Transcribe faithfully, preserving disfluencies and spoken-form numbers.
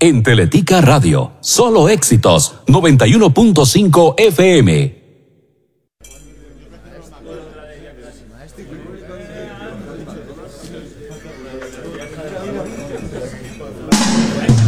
En Teletica Radio, solo éxitos, noventa y uno punto cinco F M.